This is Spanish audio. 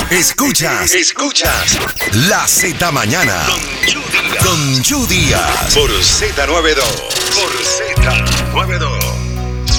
Escuchas La Z Mañana con Yu Díaz por Z92.